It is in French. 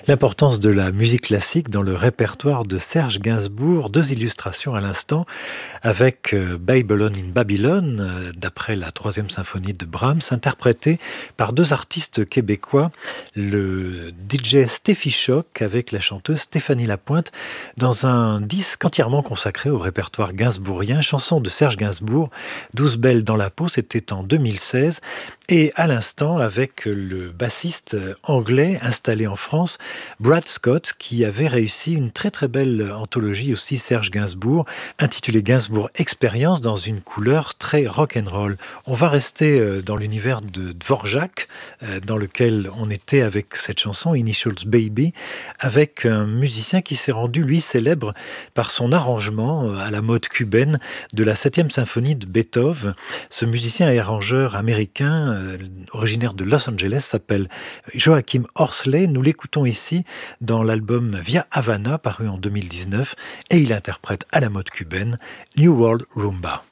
L'importance de la musique classique dans le répertoire de Serge Gainsbourg, 2 illustrations à l'instant avec Babylon in Babylon, d'après la 3e symphonie de Brahms, interprétée par 2 artistes québécois, le DJ Steffi Choc avec la chanteuse Stéphanie Lapointe, dans un disque entièrement consacré au répertoire gainsbourgien, chanson de Serge Gainsbourg, 12 belles dans la peau, c'était en 2016, et à l'instant avec le bassiste anglais installé en France, Brad Scott, qui avait réussi une très très belle anthologie aussi Serge Gainsbourg, intitulée Gainsbourg Expérience, dans une couleur très rock'n'roll. On va rester dans l'univers de Dvorak, dans lequel on était avec cette chanson Initials Baby, avec un musicien qui s'est rendu lui célèbre par son arrangement à la mode cubaine de la 7e symphonie de Beethoven. Ce musicien et arrangeur américain, originaire de Los Angeles, s'appelle Joachim Horsley. Nous l'écoutons ici dans l'album Via Havana, paru en 2019, et il interprète à la mode cubaine New World Rumba.